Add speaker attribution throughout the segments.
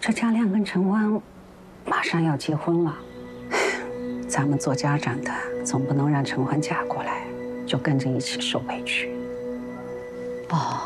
Speaker 1: 这佳亮跟陈欢马上要结婚了，咱们做家长的总不能让陈欢嫁过来就跟着一起受委屈。
Speaker 2: 哦，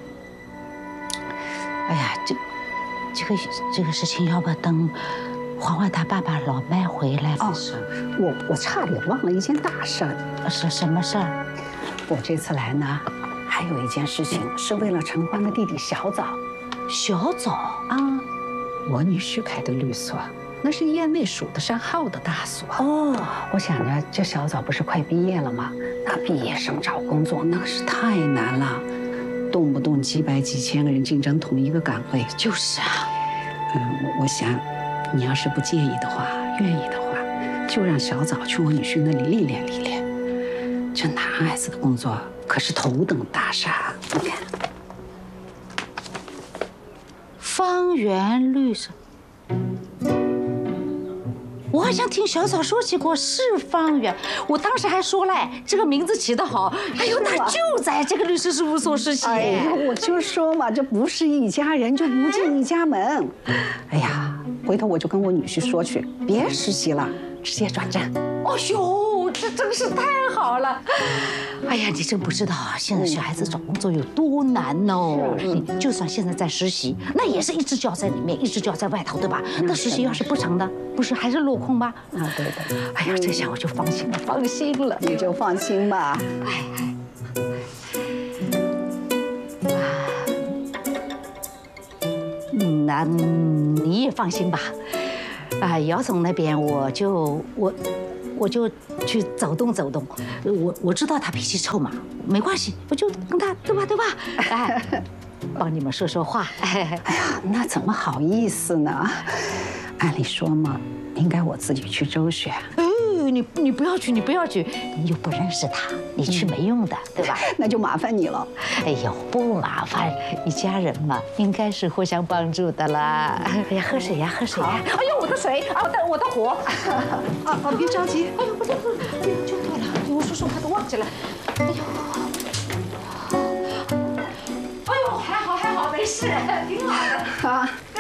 Speaker 2: 哎呀，这个事情，要不等欢欢他爸爸老麦回来的时候。
Speaker 1: 我差点忘了一件大事儿。
Speaker 2: 是什么事儿？
Speaker 1: 我这次来呢，还有一件事情是为了陈欢的弟弟小枣。
Speaker 2: 小枣
Speaker 1: 啊，我女婿开的律所，那是业内数得上号的大所。
Speaker 2: 哦，
Speaker 1: 我想着这小枣不是快毕业了吗？那毕业生找工作那可是太难了，动不动几百几千个人竞争同一个岗位。
Speaker 2: 就是啊。
Speaker 1: 我想，你要是不介意的话，愿意的话，就让小枣去我女婿那里历练历练。这男孩子的工作可是头等大杀。你看，
Speaker 2: 方圆律所，我好像听小枣说起过是方圆，我当时还说嘞，这个名字起得好。哎呦，他就在这个律师事务所实习。
Speaker 1: 哎呀，我就说嘛，这不是一家人就不进一家门。哎呀，回头我就跟我女婿说去，别实习了，直接转正。
Speaker 2: 哦呦，这真是太好了！哎呀，你真不知道啊，现在小孩子找工作有多难哦。就算现在在实习，那也是一只脚在里面，一只脚在外头，对吧？那实习要是不成的，不是还是落空吗？
Speaker 1: 啊，对的。
Speaker 2: 哎呀，这下我就放心了，放心了。
Speaker 1: 你就放心吧。
Speaker 2: 那你也放心吧。啊，姚总那边我就去走动走动。我知道他脾气臭嘛，没关系，我就跟他对吧？哎，帮你们说说话。
Speaker 1: 哎呀，那怎么好意思呢？按理说嘛，应该我自己去周旋。
Speaker 2: 你不要去，你又不认识他，你去没用的，对吧？
Speaker 1: 那就麻烦你了。
Speaker 2: 哎呦，不麻烦，一家人嘛，应该是互相帮助的啦。哎呀，喝水呀。哎呦，我的水啊，我的火。
Speaker 1: 别着急。
Speaker 2: 哎呦，不对，就对了，我说话都忘记了。哎呦，还好，没事，挺好的。